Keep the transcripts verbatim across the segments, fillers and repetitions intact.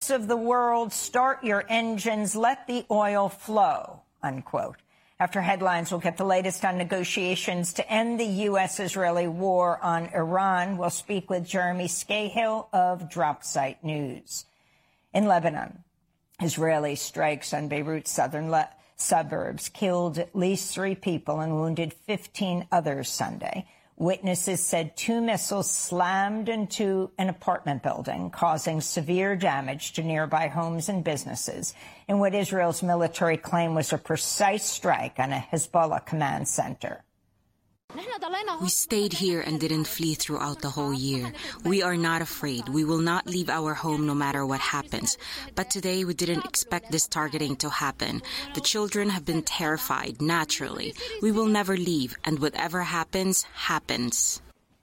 ports of the world, start your engines, let the oil flow, unquote. After headlines, we'll get the latest on negotiations to end the U S-Israeli war on Iran. We'll speak with Jeremy Scahill of Dropsite News. In Lebanon, Israeli strikes on Beirut's southern le- suburbs killed at least three people and wounded fifteen others Sunday. Witnesses said two missiles slammed into an apartment building, causing severe damage to nearby homes and businesses in what Israel's military claim was a precise strike on a Hezbollah command center. We stayed here and didn't flee throughout the whole year. We are not afraid. We will not leave our home no matter what happens. But today we didn't expect this targeting to happen. The children have been terrified, naturally. We will never leave, and whatever happens, happens.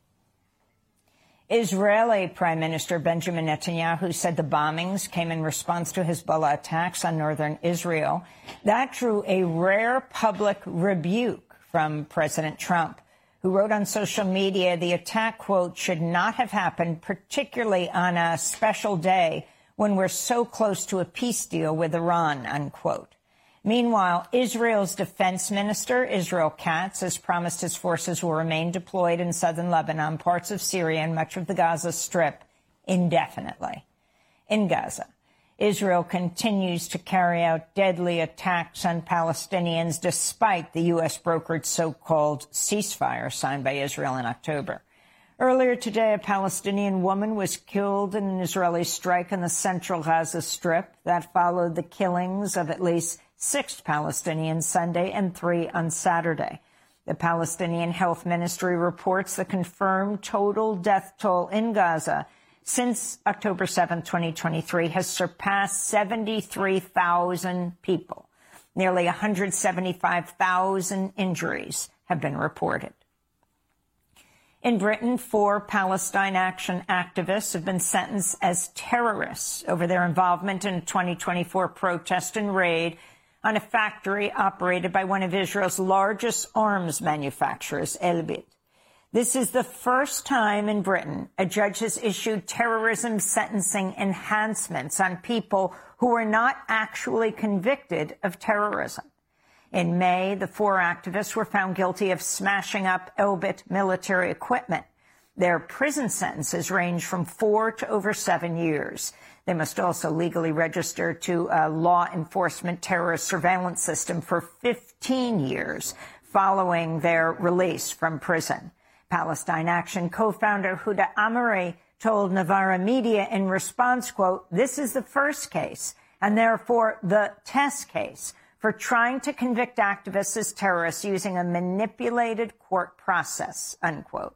Israeli Prime Minister Benjamin Netanyahu said the bombings came in response to Hezbollah attacks on northern Israel. That drew a rare public rebuke from President Trump, who wrote on social media the attack, quote, should not have happened, particularly on a special day when we're so close to a peace deal with Iran, unquote. Meanwhile, Israel's defense minister, Israel Katz, has promised his forces will remain deployed in southern Lebanon, parts of Syria, and much of the Gaza Strip indefinitely. In Gaza, Israel continues to carry out deadly attacks on Palestinians despite the U S-brokered so-called ceasefire signed by Israel in October. Earlier today, a Palestinian woman was killed in an Israeli strike in the central Gaza Strip. That followed the killings of at least six Palestinians Sunday and three on Saturday. The Palestinian Health Ministry reports the confirmed total death toll in Gaza since October seventh, twenty twenty-three, has surpassed seventy-three thousand people. Nearly one hundred seventy-five thousand injuries have been reported. In Britain, four Palestine Action activists have been sentenced as terrorists over their involvement in a twenty twenty-four protest and raid on a factory operated by one of Israel's largest arms manufacturers, Elbit. This is the first time in Britain a judge has issued terrorism sentencing enhancements on people who were not actually convicted of terrorism. In May, the four activists were found guilty of smashing up Elbit military equipment. Their prison sentences range from four to over seven years. They must also legally register to a law enforcement terrorist surveillance system for fifteen years following their release from prison. Palestine Action co-founder Huda Amari told Novara Media in response, quote, this is the first case and therefore the test case for trying to convict activists as terrorists using a manipulated court process, unquote.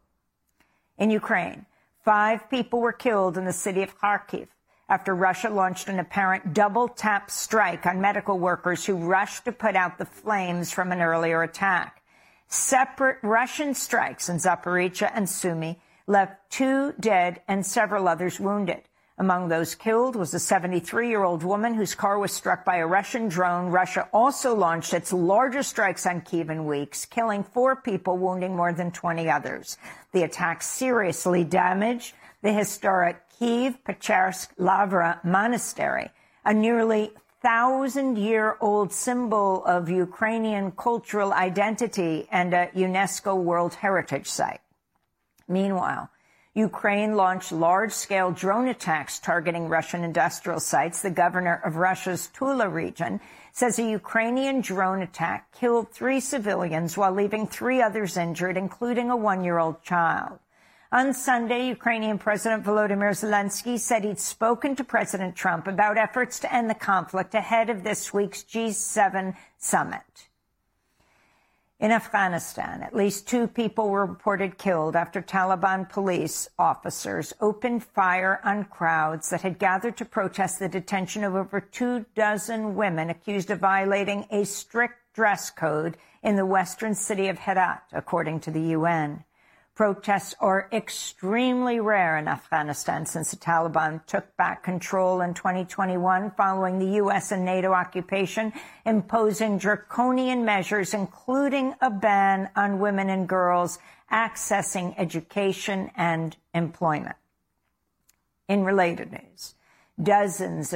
In Ukraine, five people were killed in the city of Kharkiv after Russia launched an apparent double-tap strike on medical workers who rushed to put out the flames from an earlier attack. Separate Russian strikes in Zaporizhzhia and Sumy left two dead and several others wounded. Among those killed was a seventy-three-year-old woman whose car was struck by a Russian drone. Russia also launched its largest strikes on Kyiv in weeks, killing four people, wounding more than twenty others. The attack seriously damaged the historic Kyiv-Pechersk-Lavra Monastery, a nearly thousand-year-old symbol of Ukrainian cultural identity and a UNESCO World Heritage Site. Meanwhile, Ukraine launched large-scale drone attacks targeting Russian industrial sites. The governor of Russia's Tula region says a Ukrainian drone attack killed three civilians while leaving three others injured, including a one-year-old child. On Sunday, Ukrainian President Volodymyr Zelensky said he'd spoken to President Trump about efforts to end the conflict ahead of this week's G seven summit. In Afghanistan, at least two people were reported killed after Taliban police officers opened fire on crowds that had gathered to protest the detention of over two dozen women accused of violating a strict dress code in the western city of Herat, according to the U N. Protests are extremely rare in Afghanistan since the Taliban took back control in twenty twenty-one following the U S and NATO occupation, imposing draconian measures, including a ban on women and girls accessing education and employment. In related news, dozens of